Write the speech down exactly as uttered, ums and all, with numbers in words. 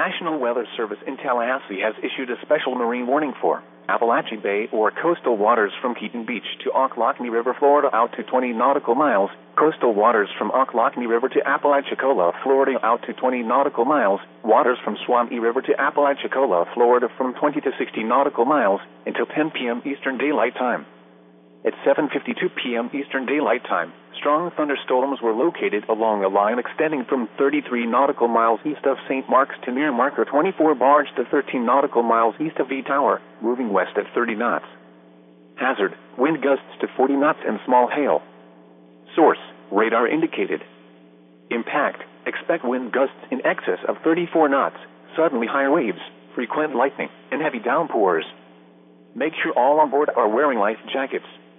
National Weather Service in Tallahassee has issued a special marine warning for Appalachia Bay or coastal waters from Keaton Beach to Ocklawahamie River, Florida out to twenty nautical miles, coastal waters from Ocklawahamie River to Apalachicola, Florida out to twenty nautical miles, waters from Suwannee River to Apalachicola, Florida from twenty to sixty nautical miles until ten p.m. Eastern Daylight Time. At seven fifty-two p.m. Eastern Daylight Time, strong thunderstorms were located along a line extending from thirty-three nautical miles east of Saint Mark's to near marker twenty-four barge to thirteen nautical miles east of V Tower, moving west at thirty knots. Hazard, wind gusts to forty knots and small hail. Source, radar indicated. Impact, expect wind gusts in excess of thirty-four knots, suddenly higher waves, frequent lightning, and heavy downpours. Make sure all on board are wearing life jackets.